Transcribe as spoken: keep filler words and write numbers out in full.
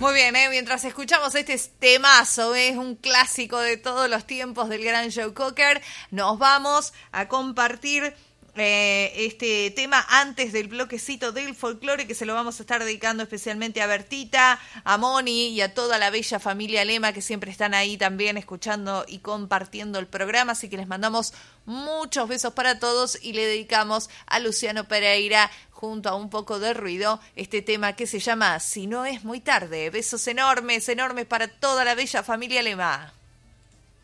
Muy bien, ¿eh? Mientras escuchamos este temazo, ¿eh? Es un clásico de todos los tiempos del gran Joe Cocker, nos vamos a compartir eh, este tema antes del bloquecito del folclore, que se lo vamos a estar dedicando especialmente a Bertita, a Moni y a toda la bella familia Lema, que siempre están ahí también escuchando y compartiendo el programa, así que les mandamos muchos besos para todos y le dedicamos a Luciano Pereira, junto a un poco de ruido, este tema que se llama Si no es muy tarde. Besos enormes, enormes para toda la bella familia Lema.